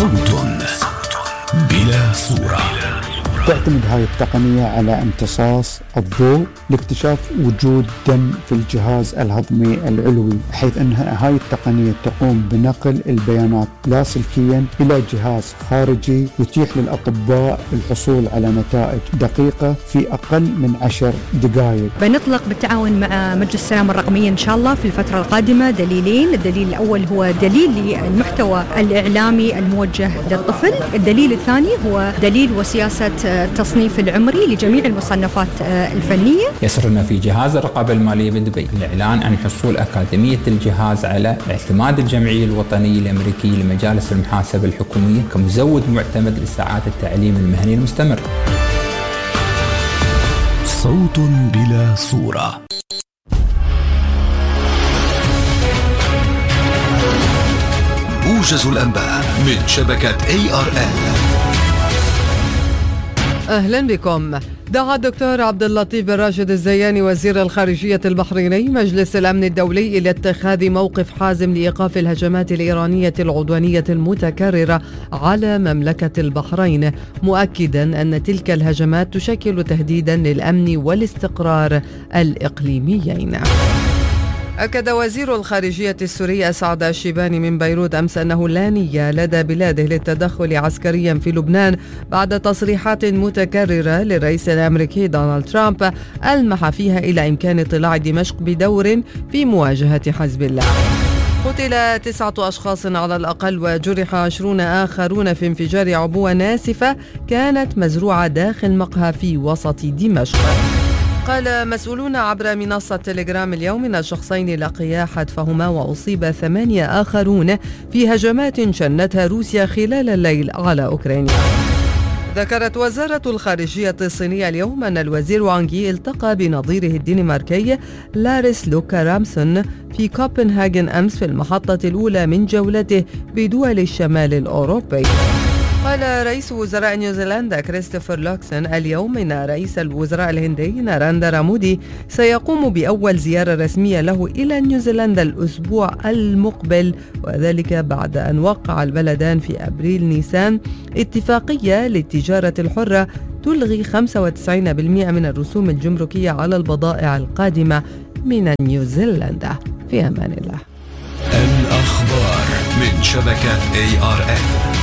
صوت بلا صورة. تعتمد هاي التقنية على امتصاص الضوء لاكتشاف وجود دم في الجهاز الهضمي العلوي، حيث أن هاي التقنية تقوم بنقل البيانات لاسلكيا إلى جهاز خارجي يتيح للأطباء الحصول على نتائج دقيقة في أقل من 10 دقائق. بنطلق بالتعاون مع مجلس السلامة الرقمية إن شاء الله في الفترة القادمة دليلين. الدليل الأول هو دليل للمحتوى الإعلامي الموجه للطفل. الدليل الثاني هو دليل وسياسة التصنيف العمري لجميع المصنفات الفنية. يسرنا في جهاز الرقابة المالية بدبي الإعلان عن حصول أكاديمية الجهاز على اعتماد الجمعية الوطنية الأمريكية لمجالس المحاسبة الحكومية كمزود معتمد لساعات التعليم المهني المستمر. صوت بلا صورة. موجز الأنباء من شبكة ARN. أهلا بكم. دعا الدكتور عبد اللطيف بن راشد الزياني وزير الخارجية البحريني مجلس الأمن الدولي إلى اتخاذ موقف حازم لإيقاف الهجمات الإيرانية العدوانية المتكررة على مملكة البحرين، مؤكدا أن تلك الهجمات تشكل تهديدا للأمن والاستقرار الإقليميين. أكد وزير الخارجية السوري أسعد الشيباني من بيروت أمس أنه لا نية لدى بلاده للتدخل عسكريا في لبنان بعد تصريحات متكررة للرئيس الأمريكي دونالد ترامب ألمح فيها إلى إمكان اطلاع دمشق بدور في مواجهة حزب الله. قتل 9 أشخاص على الأقل وجرح 20 آخرون في انفجار عبوة ناسفة كانت مزروعة داخل مقهى في وسط دمشق. قال مسؤولون عبر منصة تليجرام اليوم إن الشخصين لقيا حتفهما وأصيب 8 آخرون في هجمات شنتها روسيا خلال الليل على أوكرانيا. ذكرت وزارة الخارجية الصينية اليوم أن الوزير وانغ يي التقى بنظيره الدنماركي لارس لوكا رامسون في كوبنهاغن أمس في المحطة الأولى من جولته بدول الشمال الأوروبي. قال رئيس وزراء نيوزيلندا كريستوفر لوكسون اليوم إن رئيس الوزراء الهندي ناراندرا مودي سيقوم بأول زيارة رسمية له إلى نيوزيلندا الأسبوع المقبل، وذلك بعد أن وقع البلدان في أبريل نيسان اتفاقية للتجارة الحرة تلغي 95% من الرسوم الجمركية على البضائع القادمة من نيوزيلندا. في أمان الله. الأخبار من شبكة ARN.